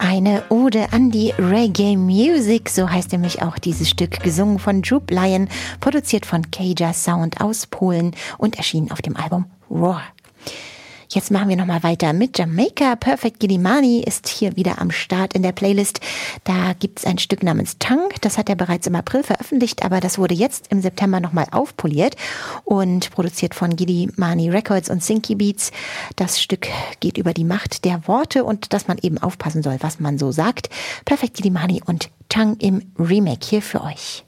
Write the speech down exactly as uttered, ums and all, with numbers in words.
Eine Ode an die Reggae Music, so heißt nämlich auch dieses Stück, gesungen von Droop Lion, produziert von Kaja Sound aus Polen und erschienen auf dem Album Roar. Jetzt machen wir nochmal weiter mit Jamaica. Perfect Gilimani ist hier wieder am Start in der Playlist. Da gibt's ein Stück namens Tongue. Das hat er bereits im April veröffentlicht, aber das wurde jetzt im September nochmal aufpoliert und produziert von Gilimani Records und Sinky Beats. Das Stück geht über die Macht der Worte und dass man eben aufpassen soll, was man so sagt. Perfect Gilimani und Tongue im Remake hier für euch.